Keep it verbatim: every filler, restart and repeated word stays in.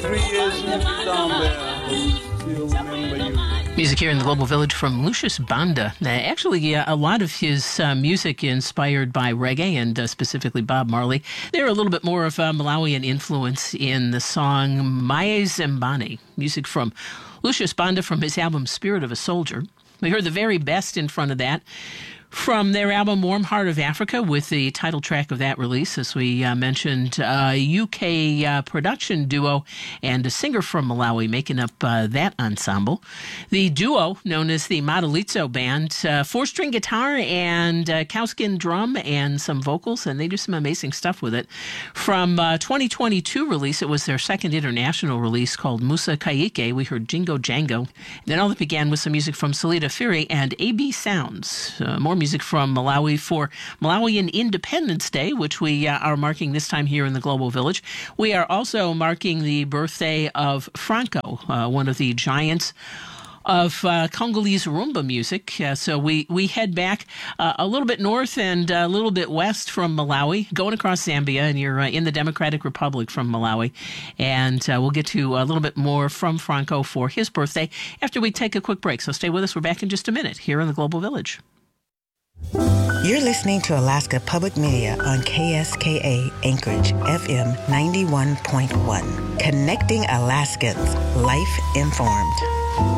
three years in Zambia. Still remember you. Music here in the Global Village from Lucius Banda. Uh, actually, uh, a lot of his uh, music inspired by reggae and uh, specifically Bob Marley. There are a little bit more of uh, Malawian influence in the song Maye Zembani, music from Lucius Banda from his album Spirit of a Soldier. We heard the very best in front of that from their album Warm Heart of Africa with the title track of that release, as we uh, mentioned, a uh, U K uh, production duo and a singer from Malawi making up uh, that ensemble. The duo, known as the Madalitso Band, uh, four-string guitar and uh, cowskin drum and some vocals, and they do some amazing stuff with it. From uh, twenty twenty-two release, it was their second international release called Musa Kaike. We heard Jingo Jango. Then all that began with some music from Salida Fury and A B Sounds. Uh, more music from Malawi for Malawian Independence Day, which we uh, are marking this time here in the Global Village. We are also marking the birthday of Franco, uh, one of the giants of uh, Congolese rumba music. Uh, so we, we head back uh, a little bit north and a little bit west from Malawi, going across Zambia, and you're uh, in the Democratic Republic from Malawi. And uh, we'll get to a little bit more from Franco for his birthday after we take a quick break. So stay with us. We're back in just a minute here in the Global Village. You're listening to Alaska Public Media on K S K A Anchorage F M ninety-one point one. Connecting Alaskans, life informed.